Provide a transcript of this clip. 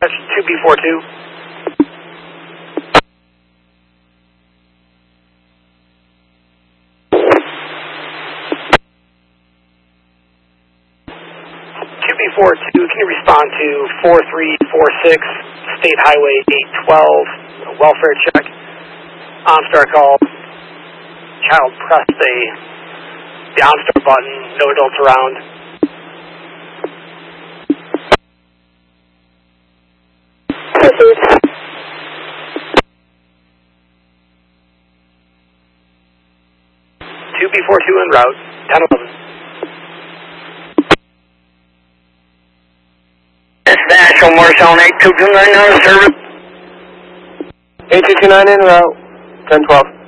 2B42. Can you respond to 4346 State Highway 812, welfare check? OnStar call. Child pressed the OnStar button, no adults around. Proceed. 2B42 en route, 1011. National Marshall 8229 service. 8229 en route, 1012.